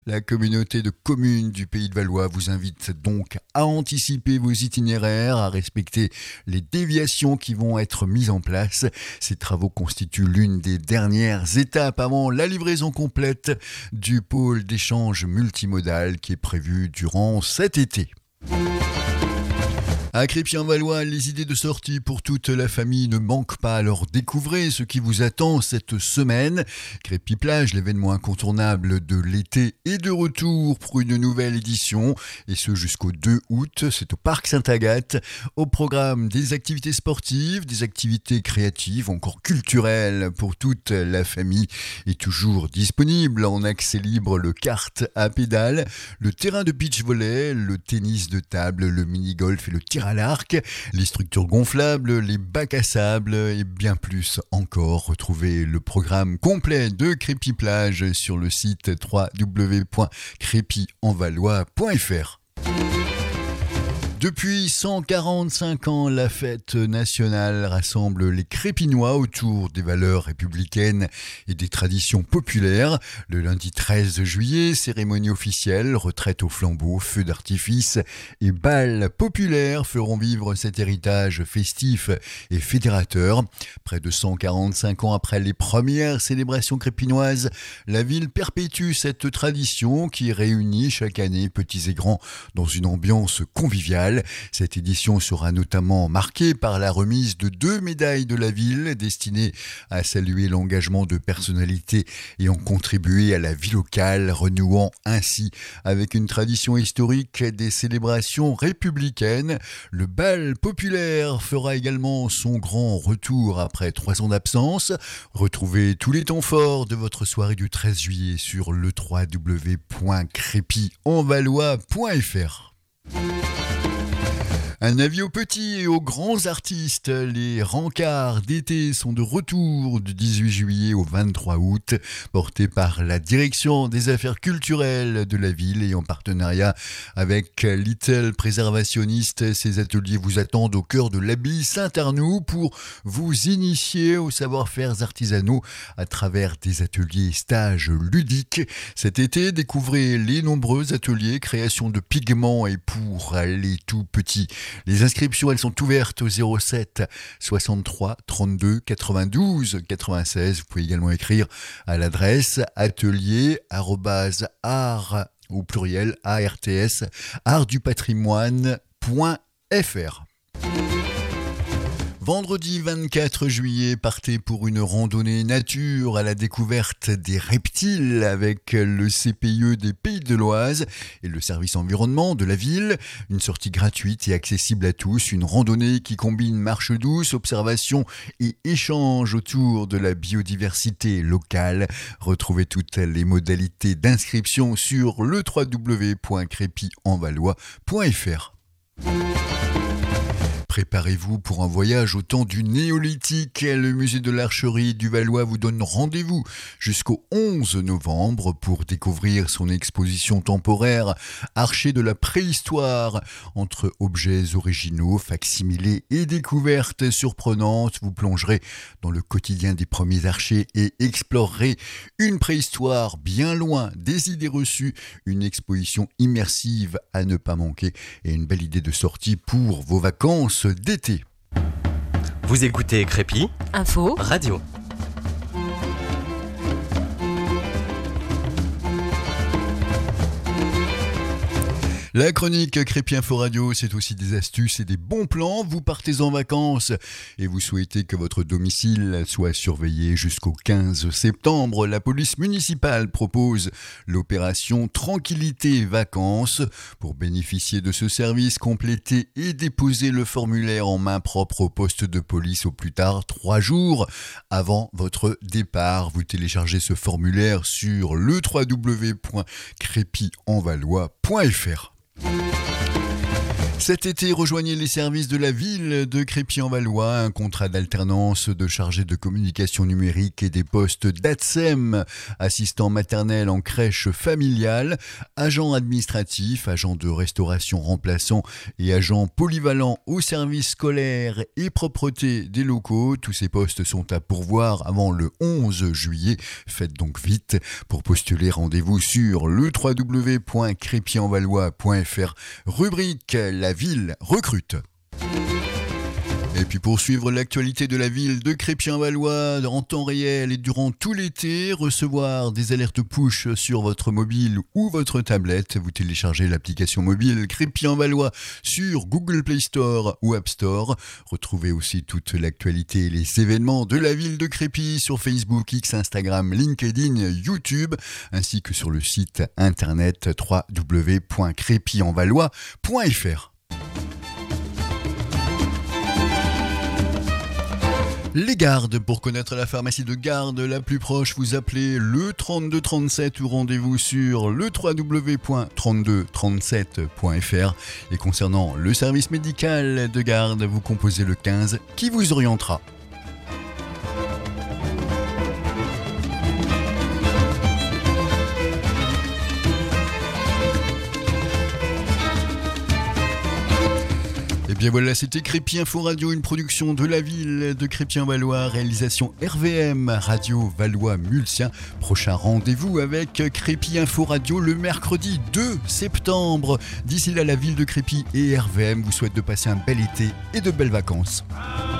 La communauté de communes du Pays de Valois vous invite donc à anticiper vos itinéraires, à respecter les déviations qui vont être mises en place. Ces travaux constituent l'une des dernières étapes avant la livraison complète du pôle d'échange multimodal qui est prévu durant cet été. À Crépy-en-Valois, les idées de sortie pour toute la famille ne manquent pas, alors découvrez ce qui vous attend cette semaine. Crépy-Plage, l'événement incontournable de l'été, est de retour pour une nouvelle édition, et ce jusqu'au 2 août. C'est au Parc Sainte-Agathe. Au programme des activités sportives, des activités créatives, encore culturelles pour toute la famille, est toujours disponible en accès libre le kart à pédales, le terrain de beach volley, le tennis de table, le mini-golf et le tir à l'arc, les structures gonflables, les bacs à sable et bien plus encore. Retrouvez le programme complet de Crépy-Plage sur le site www.crépyenvalois.fr. Depuis 145 ans, la fête nationale rassemble les Crépinois autour des valeurs républicaines et des traditions populaires. Le lundi 13 juillet, cérémonie officielle, retraite au flambeau, feux d'artifice et bal populaires feront vivre cet héritage festif et fédérateur. Près de 145 ans après les premières célébrations crépinoises, la ville perpétue cette tradition qui réunit chaque année petits et grands dans une ambiance conviviale. Cette édition sera notamment marquée par la remise de 2 médailles de la ville destinées à saluer l'engagement de personnalités ayant contribué à la vie locale, renouant ainsi avec une tradition historique des célébrations républicaines. Le bal populaire fera également son grand retour après 3 ans d'absence. Retrouvez tous les temps forts de votre soirée du 13 juillet sur le www.crépyenvalois.fr. Un avis aux petits et aux grands artistes, les rencarts d'été sont de retour du 18 juillet au 23 août, portés par la direction des affaires culturelles de la ville et en partenariat avec Little Préservationniste. Ces ateliers vous attendent au cœur de l'abbaye Saint-Arnoux pour vous initier aux savoir-faire artisanaux à travers des ateliers et stages ludiques. Cet été, découvrez les nombreux ateliers création de pigments et pour les tout petits. Les inscriptions, elles sont ouvertes au 07 63 32 92 96. Vous pouvez également écrire à l'adresse atelier@art au pluriel ARTS artdupatrimoine.fr. Vendredi 24 juillet, partez pour une randonnée nature à la découverte des reptiles avec le CPIE des Pays de l'Oise et le service environnement de la ville. Une sortie gratuite et accessible à tous, une randonnée qui combine marche douce, observation et échange autour de la biodiversité locale. Retrouvez toutes les modalités d'inscription sur le www.crépyenvalois.fr. Préparez-vous pour un voyage au temps du néolithique. Le musée de l'Archerie du Valois vous donne rendez-vous jusqu'au 11 novembre pour découvrir son exposition temporaire Archers de la préhistoire. Entre objets originaux, facsimilés et découvertes surprenantes, vous plongerez dans le quotidien des premiers archers et explorerez une préhistoire bien loin des idées reçues. Une exposition immersive à ne pas manquer et une belle idée de sortie pour vos vacances d'été. Vous écoutez Crépy Info Radio. La chronique Crépy Info Radio, c'est aussi des astuces et des bons plans. Vous partez en vacances et vous souhaitez que votre domicile soit surveillé jusqu'au 15 septembre. La police municipale propose l'opération Tranquillité Vacances. Pour bénéficier de ce service, complétez et déposez le formulaire en main propre au poste de police au plus tard 3 jours avant votre départ. Vous téléchargez ce formulaire sur le www.crépyenvalois.fr. Cet été, rejoignez les services de la ville de Crépy-en-Valois, un contrat d'alternance de chargé de communication numérique et des postes d'ATSEM, assistant maternel en crèche familiale, agent administratif, agent de restauration remplaçant et agent polyvalent au service scolaire et propreté des locaux. Tous ces postes sont à pourvoir avant le 11 juillet. Faites donc vite. Pour postuler, rendez-vous sur le www.crépyenvalois.fr, rubrique La ville recrute. Et puis pour suivre l'actualité de la ville de Crépy-en-Valois en temps réel et durant tout l'été, recevoir des alertes push sur votre mobile ou votre tablette, vous téléchargez l'application mobile Crépy-en-Valois sur Google Play Store ou App Store. Retrouvez aussi toute l'actualité et les événements de la ville de Crépy sur Facebook, X, Instagram, LinkedIn, YouTube, ainsi que sur le site internet www.crépyenvalois.fr. Les Gardes, pour connaître la pharmacie de garde la plus proche, vous appelez le 3237 ou rendez-vous sur le www.3237.fr. Et concernant le service médical de garde, vous composez le 15 qui vous orientera. Et bien voilà, c'était Crépy Info Radio, une production de la ville de Crépy-en-Valois, réalisation RVM, Radio Valois-Mulsien. Prochain rendez-vous avec Crépy Info Radio le mercredi 2 septembre. D'ici là, la ville de Crépy et RVM vous souhaitent de passer un bel été et de belles vacances.